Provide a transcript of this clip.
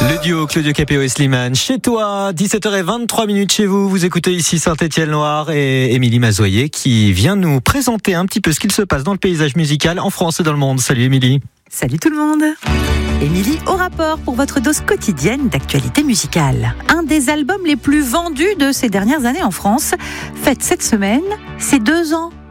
Le duo Claudio Capéo et Slimane, chez toi, 17h23 chez vous. Vous écoutez ici Saint-Étienne-Loire et Émilie Mazoyer qui vient nous présenter un petit peu ce qu'il se passe dans le paysage musical en France et dans le monde. Salut Émilie. Salut tout le monde. Émilie au rapport pour votre dose quotidienne d'actualité musicale. Un des albums les plus vendus de ces dernières années en France fête cette semaine ses 2 ans.